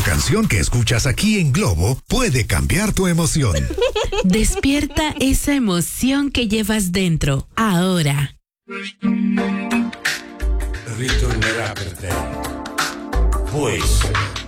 canción que escuchas aquí en Globo puede cambiar tu emoción. Despierta esa emoción que llevas dentro, ahora. Ritornerà per te. Può essere.